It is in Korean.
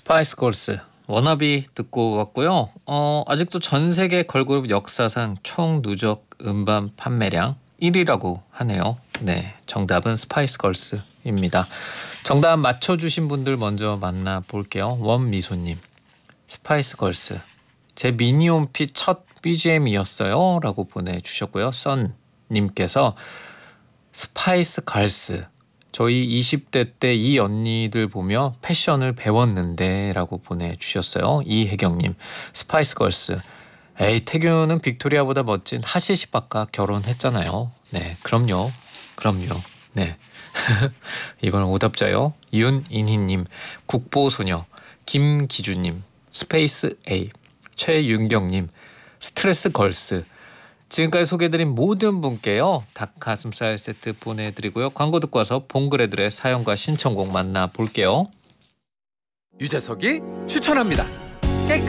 스파이스 걸스 워너비 듣고 왔고요. 아직도 전 세계 걸그룹 역사상 총 누적 음반 판매량 1위라고 하네요. 네, 정답은 스파이스 걸스입니다. 정답 맞춰주신 분들 먼저 만나볼게요. 원미소님, 스파이스 걸스 제 미니홈피 첫 BGM이었어요 라고 보내주셨고요. 썬님께서 스파이스 걸스 저희 20대 때 이 언니들 보며 패션을 배웠는데 라고 보내주셨어요. 이혜경님, 스파이스 걸스 에이 태균은 빅토리아보다 멋진 하시시박과 결혼했잖아요. 네, 그럼요. 네. 이건 오답자요. 윤인희님, 국보소녀 김기주님, 스페이스 A 최윤경님, 스트레스 걸스. 지금까지 소개해드린 모든 분께요 닭가슴살 세트 보내드리고요. 광고 듣고 와서 봉그레들의 사연과 신청곡 만나볼게요. 유재석이 추천합니다.